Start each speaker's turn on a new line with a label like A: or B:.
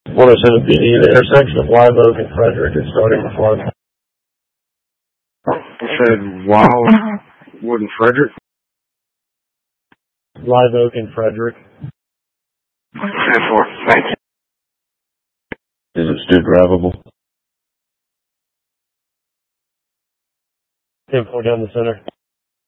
A: 107 PD, the intersection of Live Oak and Frederick is starting to flood.
B: You said Wildwood and Frederick?
A: Live Oak and Frederick.
B: 10-4, thank you.
A: Is it still drivable? 10-4 down the center.